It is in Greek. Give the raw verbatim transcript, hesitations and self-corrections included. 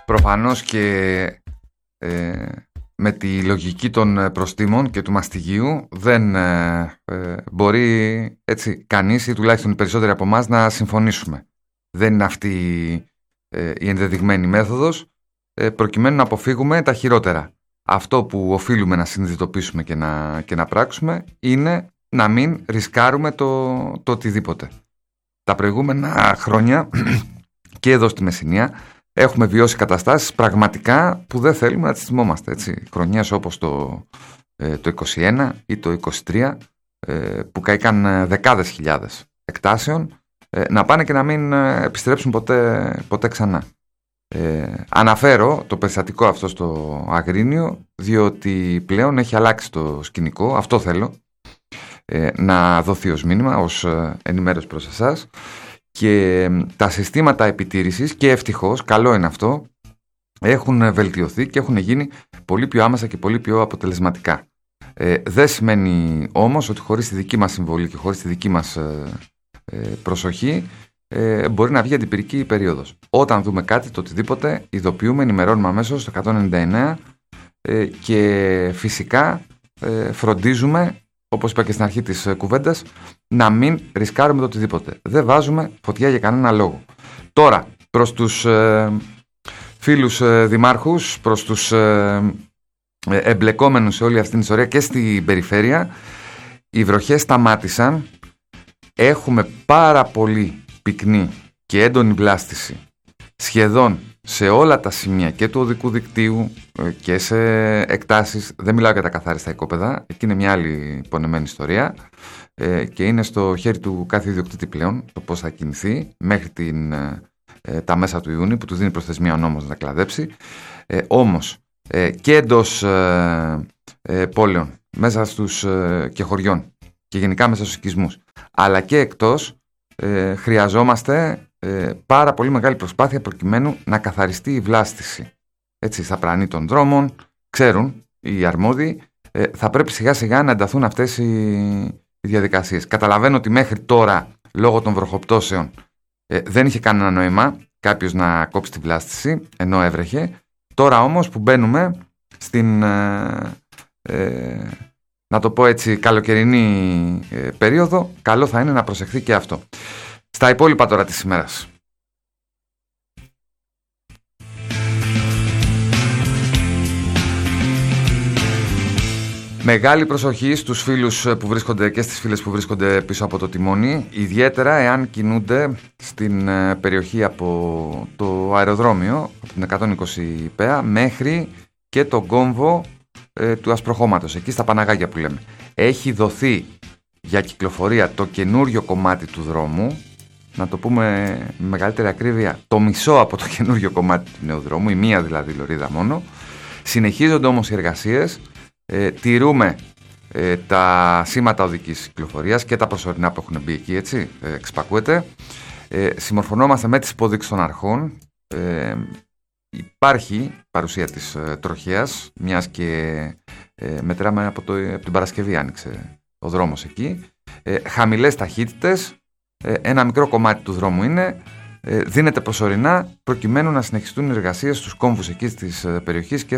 προφανώς και ε, με τη λογική των προστήμων και του μαστιγίου δεν ε, ε, μπορεί έτσι κανείς ή τουλάχιστον οι περισσότεροι από εμάς να συμφωνήσουμε. Δεν είναι αυτή ε, η ενδεδειγμένη μέθοδος ε, προκειμένου να αποφύγουμε τα χειρότερα. Αυτό που οφείλουμε να συνειδητοποιήσουμε και να, και να πράξουμε είναι να μην ρισκάρουμε το, το οτιδήποτε. Τα προηγούμενα χρόνια και εδώ στη Μεσσηνία έχουμε βιώσει καταστάσεις πραγματικά που δεν θέλουμε να τις θυμόμαστε. Έτσι. Χρονιές όπως το, ε, το είκοσι ένα ή το είκοσι τρία ε, που καήκαν δεκάδες χιλιάδες εκτάσεων ε, να πάνε και να μην επιστρέψουν ποτέ, ποτέ ξανά. Ε, αναφέρω το περιστατικό αυτό στο Αγρίνιο διότι πλέον έχει αλλάξει το σκηνικό, αυτό θέλω ε, να δοθεί ως μήνυμα, ως ενημέρωση προς εσάς. Και τα συστήματα επιτήρησης, και ευτυχώς, καλό είναι αυτό, έχουν βελτιωθεί και έχουν γίνει πολύ πιο άμεσα και πολύ πιο αποτελεσματικά. Ε, δεν σημαίνει όμως ότι χωρίς τη δική μας συμβολή και χωρίς τη δική μας ε, ε, προσοχή ε, μπορεί να βγει αντιπυρική η περίοδος. Όταν δούμε κάτι, το οτιδήποτε, ειδοποιούμε, ενημερώνουμε αμέσως στο εκατόν ενενήντα εννέα ε, και φυσικά ε, φροντίζουμε, όπως είπα και στην αρχή της κουβέντας, να μην ρισκάρουμε το οτιδήποτε. Δεν βάζουμε φωτιά για κανένα λόγο. Τώρα, προς τους ε, φίλους ε, δημάρχους, προς τους ε, ε, εμπλεκόμενους σε όλη αυτή την ιστορία και στην περιφέρεια, οι βροχές σταμάτησαν. Έχουμε πάρα πολύ πυκνή και έντονη βλάστηση σχεδόν σε όλα τα σημεία και του οδικού δικτύου και σε εκτάσεις. Δεν μιλάω για τα καθάριστα οικόπεδα, εκεί είναι μια άλλη πονεμένη ιστορία ε, και είναι στο χέρι του κάθε ιδιοκτήτη πλέον το πώς θα κινηθεί μέχρι την, ε, τα μέσα του Ιούνιου, που του δίνει προθεσμία ο νόμος να κλαδέψει. Ε, όμως ε, και εντός ε, ε, πόλεων, μέσα στους ε, και χωριών και γενικά μέσα στους οικισμούς, αλλά και εκτός ε, χρειαζόμαστε Ε, πάρα πολύ μεγάλη προσπάθεια προκειμένου να καθαριστεί η βλάστηση. Έτσι, στα πλανή των δρόμων, ξέρουν οι αρμόδιοι, ε, θα πρέπει σιγά σιγά να ενταθούν αυτές οι, οι διαδικασίες. Καταλαβαίνω ότι μέχρι τώρα, λόγω των βροχοπτώσεων, ε, δεν είχε κανένα νόημα κάποιος να κόψει τη βλάστηση, ενώ έβρεχε. Τώρα όμως που μπαίνουμε στην, ε, ε, να το πω έτσι, καλοκαιρινή ε, περίοδο, καλό θα είναι να προσεχθεί και αυτό. Στα υπόλοιπα τώρα της ημέρας. Μεγάλη προσοχή στους φίλους που βρίσκονται και στις φίλες που βρίσκονται πίσω από το τιμόνι, ιδιαίτερα εάν κινούνται στην περιοχή από το αεροδρόμιο, από την εκατόν είκοσι Π μέχρι και τον κόμβο ε, του Ασπροχώματος, εκεί στα Παναγάκια που λέμε. Έχει δοθεί για κυκλοφορία το καινούριο κομμάτι του δρόμου, να το πούμε με μεγαλύτερη ακρίβεια, το μισό από το καινούριο κομμάτι του νέου δρόμου, η μία δηλαδή λωρίδα μόνο. Συνεχίζονται όμως οι εργασίες, ε, τηρούμε ε, τα σήματα οδικής κυκλοφορίας και τα προσωρινά που έχουν μπει εκεί, έτσι, ε, εξπακούεται. Ε, συμμορφωνόμαστε με τις υποδείξεις των αρχών. Ε, υπάρχει παρουσία της ε, τροχέας, μιας και ε, μετράμε από, το, από την Παρασκευή άνοιξε ο δρόμος εκεί. Ε, χαμηλές ταχύτητες. Ένα μικρό κομμάτι του δρόμου είναι, δίνεται προσωρινά προκειμένου να συνεχιστούν οι εργασίες στους κόμβους εκεί της περιοχής και